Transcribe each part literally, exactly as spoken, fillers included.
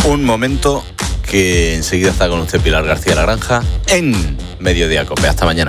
Un momento que enseguida está con usted Pilar García La Granja en Mediodía Cope. Hasta mañana.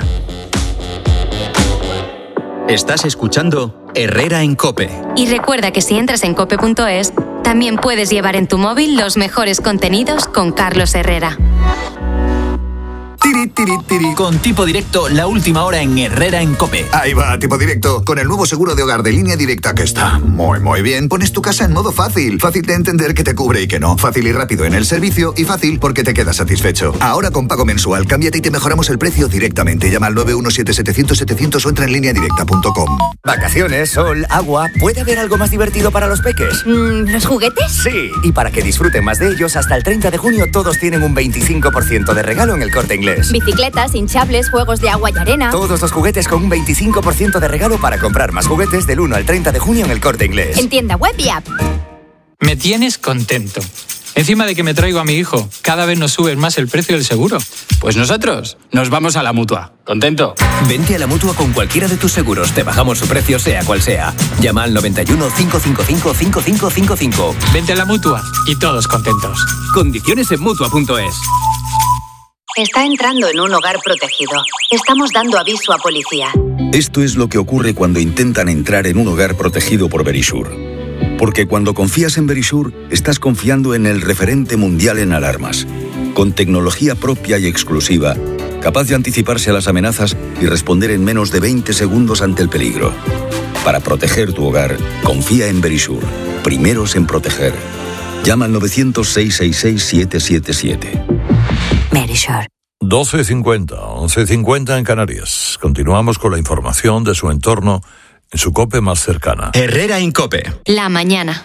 Estás escuchando Herrera en Cope. Y recuerda que si entras en cope punto es, también puedes llevar en tu móvil los mejores contenidos con Carlos Herrera. Tiri, tiri, tiri. Con Tipo Directo, la última hora en Herrera en Cope. Ahí va, Tipo Directo, con el nuevo seguro de hogar de Línea Directa que está muy, muy bien. Pones tu casa en modo fácil. Fácil de entender que te cubre y que no. Fácil y rápido en el servicio y fácil porque te quedas satisfecho. Ahora con pago mensual, cámbiate y te mejoramos el precio directamente. Llama al nueve uno siete setecientos setecientos o entra en línea directa punto com. Vacaciones, sol, agua. ¿Puede haber algo más divertido para los peques? Mm, ¿Los juguetes? Sí, y para que disfruten más de ellos, hasta el treinta de junio todos tienen un veinticinco por ciento de regalo en El Corte Inglés. Bicicletas, hinchables, juegos de agua y arena. Todos los juguetes con un veinticinco por ciento de regalo para comprar más juguetes del uno al treinta de junio en El Corte Inglés. En tienda web y app. Me tienes contento. Encima de que me traigo a mi hijo, cada vez nos subes más el precio del seguro. Pues nosotros nos vamos a la Mutua. ¿Contento? Vente a la Mutua con cualquiera de tus seguros. Te bajamos su precio sea cual sea. Llama al noventa y uno, cinco cinco cinco, cinco cinco cinco cinco. Vente a la Mutua y todos contentos. Condiciones en Mutua punto es. Está entrando en un hogar protegido. Estamos dando aviso a policía. Esto es lo que ocurre cuando intentan entrar en un hogar protegido por Verisure. Porque cuando confías en Verisure, estás confiando en el referente mundial en alarmas. Con tecnología propia y exclusiva, capaz de anticiparse a las amenazas y responder en menos de veinte segundos ante el peligro. Para proteger tu hogar, confía en Verisure. Primeros en proteger. Llama al novecientos, seiscientos sesenta y seis, siete siete siete. Verisure. doce cincuenta, once cincuenta en Canarias. Continuamos con la información de su entorno en su COPE más cercana. Herrera en Cope. La mañana.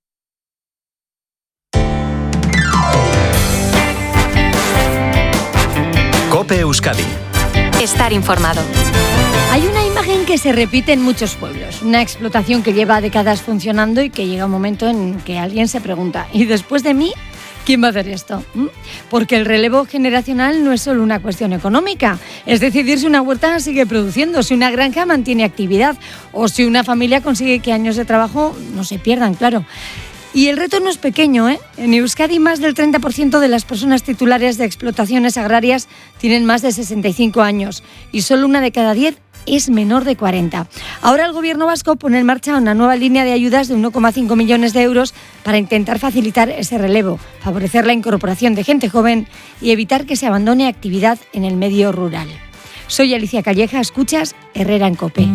Cope Euskadi. Estar informado. Hay una imagen que se repite en muchos pueblos, una explotación que lleva décadas funcionando y que llega un momento en que alguien se pregunta, ¿y después de mí? ¿Quién va a hacer esto? ¿Mm? Porque el relevo generacional no es solo una cuestión económica. Es decidir si una huerta sigue produciendo, si una granja mantiene actividad o si una familia consigue que años de trabajo no se pierdan, claro. Y el reto no es pequeño, ¿eh? En Euskadi más del treinta por ciento de las personas titulares de explotaciones agrarias tienen más de sesenta y cinco años y solo una de cada diez es menor de cuarenta. Ahora el gobierno vasco pone en marcha una nueva línea de ayudas de uno coma cinco millones de euros para intentar facilitar ese relevo, favorecer la incorporación de gente joven y evitar que se abandone actividad en el medio rural. Soy Alicia Calleja, escuchas Herrera en Cope.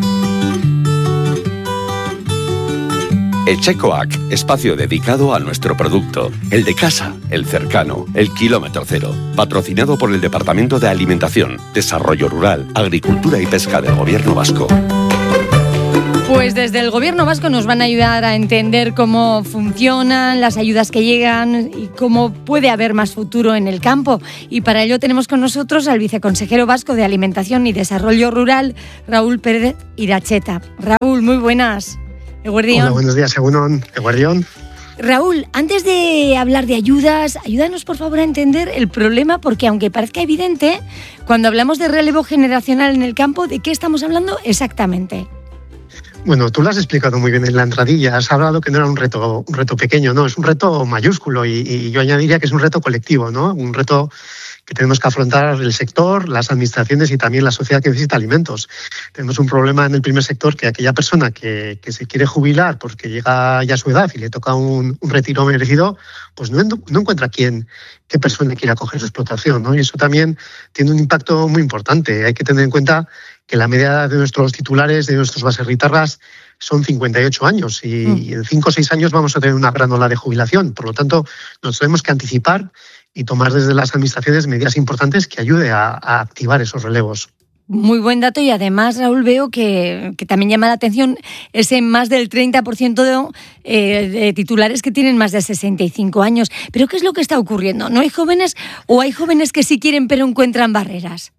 Echecoac, espacio dedicado a nuestro producto, el de casa, el cercano, el kilómetro cero, patrocinado por el Departamento de Alimentación, Desarrollo Rural, Agricultura y Pesca del Gobierno Vasco. Pues desde el Gobierno vasco nos van a ayudar a entender cómo funcionan las ayudas que llegan y cómo puede haber más futuro en el campo. Y para ello tenemos con nosotros al viceconsejero vasco de Alimentación y Desarrollo Rural, Raúl Pérez Iracheta. Raúl, muy buenas. Eguerdión. Hola, buenos días, Egunon. Eguerdión. Raúl, antes de hablar de ayudas, ayúdanos por favor a entender el problema, porque aunque parezca evidente, cuando hablamos de relevo generacional en el campo, ¿de qué estamos hablando exactamente? Bueno, tú lo has explicado muy bien en la entradilla. Has hablado que no era un reto, un reto pequeño, no, es un reto mayúsculo y, y yo añadiría que es un reto colectivo, ¿no? Un reto que tenemos que afrontar el sector, las administraciones y también la sociedad que necesita alimentos. Tenemos un problema en el primer sector, que aquella persona que, que se quiere jubilar porque llega ya a su edad y le toca un, un retiro merecido, pues no, no encuentra quién, qué persona quiera coger su explotación, ¿no? Y eso también tiene un impacto muy importante. Hay que tener en cuenta que la media de nuestros titulares, de nuestros baserritarras, son cincuenta y ocho años y, mm. y en cinco o seis años vamos a tener una gran ola de jubilación. Por lo tanto, nos tenemos que anticipar y tomar desde las administraciones medidas importantes que ayude a, a activar esos relevos. Muy buen dato y además, Raúl, veo que, que también llama la atención ese más del treinta por ciento de, eh, de titulares que tienen más de sesenta y cinco años. ¿Pero qué es lo que está ocurriendo? ¿No hay jóvenes o hay jóvenes que sí quieren pero encuentran barreras?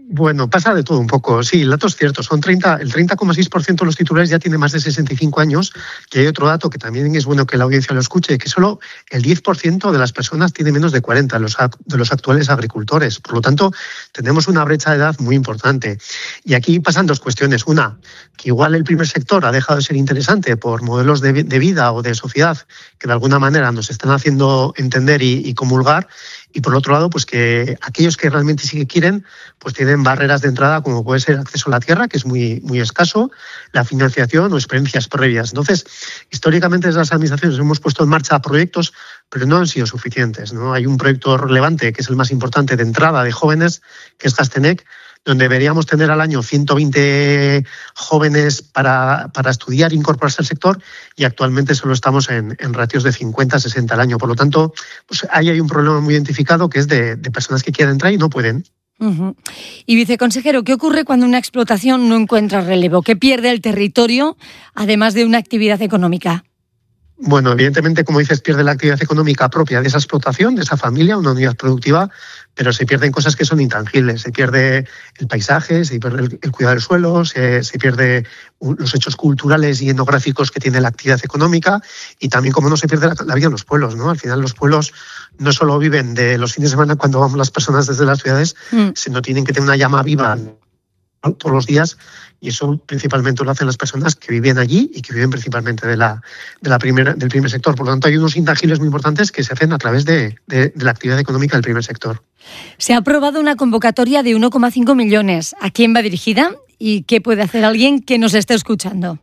Bueno, pasa de todo un poco. Sí, el dato es cierto. Son treinta, el treinta coma seis por ciento de los titulares ya tiene más de sesenta y cinco años. Y hay otro dato que también es bueno que la audiencia lo escuche, que solo el diez por ciento de las personas tiene menos de cuarenta, los, de los actuales agricultores. Por lo tanto, tenemos una brecha de edad muy importante. Y aquí pasan dos cuestiones. Una, que igual el primer sector ha dejado de ser interesante por modelos de, de vida o de sociedad que de alguna manera nos están haciendo entender y, y comulgar. Y por otro lado, pues que aquellos que realmente sí que quieren, pues tienen barreras de entrada como puede ser el acceso a la tierra, que es muy, muy escaso, la financiación o experiencias previas. Entonces, históricamente desde las administraciones hemos puesto en marcha proyectos, pero no han sido suficientes, ¿no? Hay un proyecto relevante, que es el más importante de entrada de jóvenes, que es Gastenec, donde deberíamos tener al año ciento veinte jóvenes para, para estudiar e incorporarse al sector, y actualmente solo estamos en, en ratios de cincuenta a sesenta al año. Por lo tanto, pues ahí hay un problema muy identificado, que es de, de personas que quieren entrar y no pueden. Uh-huh. Y viceconsejero, ¿qué ocurre cuando una explotación no encuentra relevo? ¿Qué pierde el territorio, además de una actividad económica? Bueno, evidentemente, como dices, pierde la actividad económica propia de esa explotación, de esa familia, una unidad productiva, pero se pierden cosas que son intangibles. Se pierde el paisaje, se pierde el, el cuidado del suelo, se, se pierde los hechos culturales y etnográficos que tiene la actividad económica, y también, como no, se pierde la, la vida en los pueblos, ¿no? Al final, los pueblos no solo viven de los fines de semana cuando vamos las personas desde las ciudades, mm. sino tienen que tener una llama viva todos los días, y eso principalmente lo hacen las personas que viven allí y que viven principalmente de la, de la primera, del primer sector. Por lo tanto, hay unos intangibles muy importantes que se hacen a través de, de, de la actividad económica del primer sector. Se ha aprobado una convocatoria de uno coma cinco millones. ¿A quién va dirigida y qué puede hacer alguien que nos esté escuchando?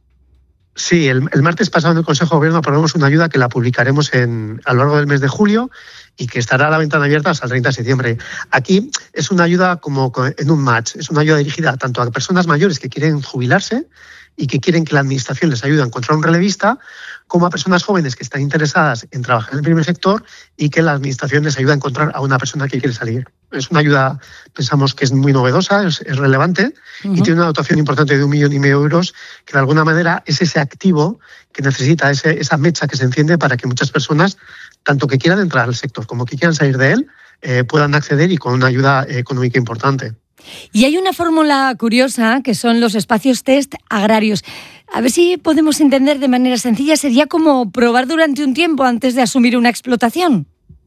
Sí, el, el martes pasado en el Consejo de Gobierno aprobamos una ayuda que la publicaremos en, a lo largo del mes de julio, y que estará a la ventana abierta hasta el treinta de septiembre. Aquí es una ayuda como en un match, es una ayuda dirigida tanto a personas mayores que quieren jubilarse y que quieren que la administración les ayude a encontrar un relevista, como a personas jóvenes que están interesadas en trabajar en el primer sector y que la administración les ayuda a encontrar a una persona que quiere salir. Es una ayuda, pensamos que es muy novedosa, es, es relevante, uh-huh. y tiene una dotación importante de un millón y medio de euros, que de alguna manera es ese activo que necesita, ese, esa mecha que se enciende para que muchas personas, tanto que quieran entrar al sector como que quieran salir de él, eh, puedan acceder, y con una ayuda económica importante. Y hay una fórmula curiosa, que son los espacios test agrarios. A ver si podemos entender de manera sencilla, ¿sería como probar durante un tiempo antes de asumir una explotación?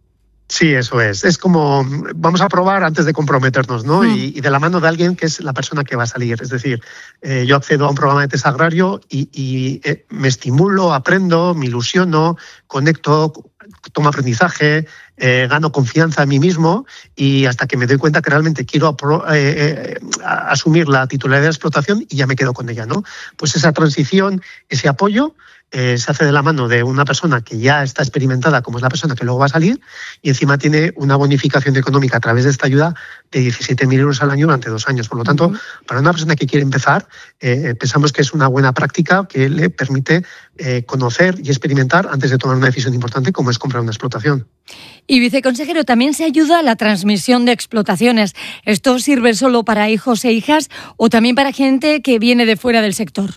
Sí, eso es. Es como, vamos a probar antes de comprometernos, ¿no? Mm. Y, y de la mano de alguien que es la persona que va a salir. Es decir, eh, yo accedo a un programa de test agrario y, y eh, me estimulo, aprendo, me ilusiono, conecto, tomo aprendizaje, eh, gano confianza en mí mismo, y hasta que me doy cuenta que realmente quiero eh, eh, asumir la titularidad de la explotación, y ya me quedo con ella, ¿no? Pues esa transición, ese apoyo, Eh, se hace de la mano de una persona que ya está experimentada, como es la persona que luego va a salir, y encima tiene una bonificación económica a través de esta ayuda de diecisiete mil euros al año durante dos años. Por lo tanto, uh-huh. para una persona que quiere empezar, eh, pensamos que es una buena práctica que le permite eh, conocer y experimentar antes de tomar una decisión importante, como es comprar una explotación. Y viceconsejero, también se ayuda a la transmisión de explotaciones. ¿Esto sirve solo para hijos e hijas o también para gente que viene de fuera del sector?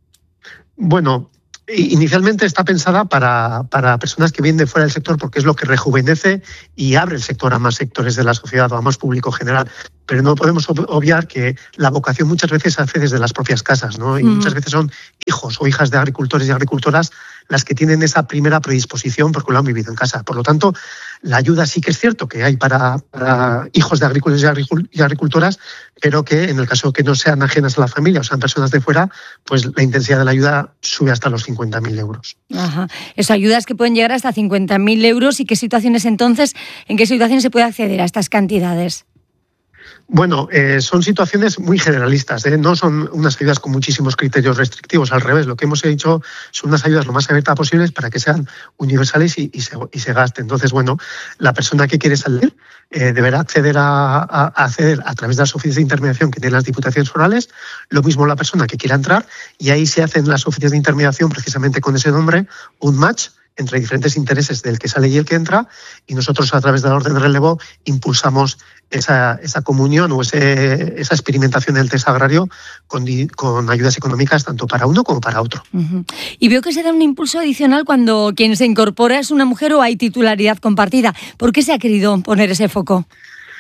Bueno, inicialmente está pensada para, para personas que vienen de fuera del sector, porque es lo que rejuvenece y abre el sector a más sectores de la sociedad o a más público general. Pero no podemos obviar que la vocación muchas veces se hace desde las propias casas, ¿no? Y mm. muchas veces son hijos o hijas de agricultores y agricultoras las que tienen esa primera predisposición porque lo han vivido en casa. Por lo tanto, la ayuda sí que es cierto que hay para, para hijos de agricultores y agricultoras, pero que en el caso que no sean ajenas a la familia o sean personas de fuera, pues la intensidad de la ayuda sube hasta los cincuenta mil euros. Ajá. Eso, ayudas que pueden llegar hasta cincuenta mil euros. ¿Y qué situaciones entonces, en qué situaciones se puede acceder a estas cantidades? Bueno, eh, son situaciones muy generalistas, ¿eh? No son unas ayudas con muchísimos criterios restrictivos, al revés. Lo que hemos hecho son unas ayudas lo más abiertas posibles para que sean universales y, y, se, y se gasten. Entonces, bueno, la persona que quiere salir eh, deberá acceder a, a, a acceder a través de las oficinas de intermediación que tienen las diputaciones forales, lo mismo la persona que quiera entrar, y ahí se hacen las oficinas de intermediación precisamente con ese nombre, un match entre diferentes intereses del que sale y el que entra, y nosotros a través de la orden de relevo impulsamos esa, esa comunión o ese, esa experimentación del test agrario con, con ayudas económicas tanto para uno como para otro. Uh-huh. Y veo que se da un impulso adicional cuando quien se incorpora es una mujer o hay titularidad compartida. ¿Por qué se ha querido poner ese foco?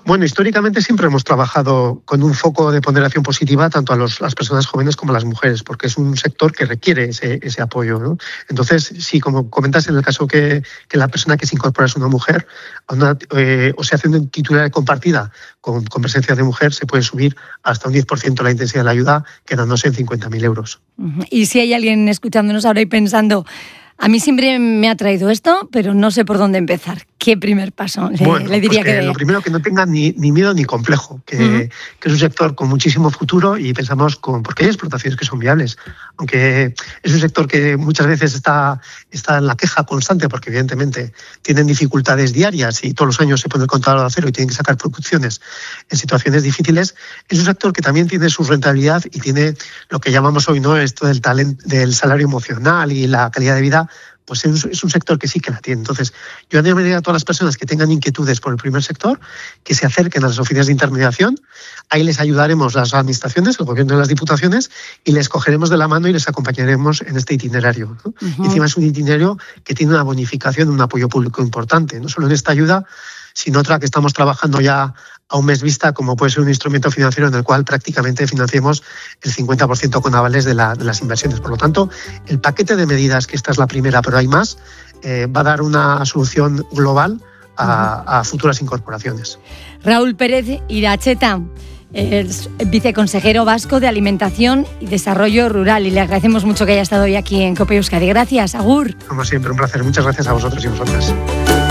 Bueno, históricamente siempre hemos trabajado con un foco de ponderación positiva tanto a los, las personas jóvenes como a las mujeres, porque es un sector que requiere ese, ese apoyo, ¿no? Entonces, sí, como comentas, en el caso que, que la persona que se incorpora es una mujer una, eh, o se hace una titularidad compartida con, con presencia de mujer, se puede subir hasta un diez por ciento la intensidad de la ayuda, quedándose en cincuenta mil euros. Y si hay alguien escuchándonos ahora y pensando, a mí siempre me ha traído esto, pero no sé por dónde empezar. ¿Qué primer paso le, bueno, le diría pues que, que dé? Lo primero, que no tengan ni, ni miedo ni complejo, que, uh-huh. que es un sector con muchísimo futuro y pensamos con... porque hay explotaciones que son viables, aunque es un sector que muchas veces está, está en la queja constante porque evidentemente tienen dificultades diarias y todos los años se pone el contador a cero y tienen que sacar producciones en situaciones difíciles. Es un sector que también tiene su rentabilidad y tiene lo que llamamos hoy, ¿no?, esto del talento, del salario emocional y la calidad de vida. Pues es un sector que sí que la tiene. Entonces, yo animaría a todas las personas que tengan inquietudes por el primer sector que se acerquen a las oficinas de intermediación. Ahí les ayudaremos las administraciones, el gobierno de las diputaciones, y les cogeremos de la mano y les acompañaremos en este itinerario, ¿no? Uh-huh. Y encima es un itinerario que tiene una bonificación, un apoyo público importante, no solo en esta ayuda, sino otra que estamos trabajando ya a un mes vista, como puede ser un instrumento financiero en el cual prácticamente financiemos el cincuenta por ciento con avales de, la, de las inversiones. Por lo tanto, el paquete de medidas, que esta es la primera, pero hay más, eh, va a dar una solución global a, uh-huh. a futuras incorporaciones. Raúl Pérez Iracheta es viceconsejero vasco de Alimentación y Desarrollo Rural, y le agradecemos mucho que haya estado hoy aquí en COPE Euskadi. Gracias, agur. Como siempre, un placer. Muchas gracias a vosotros y vosotras.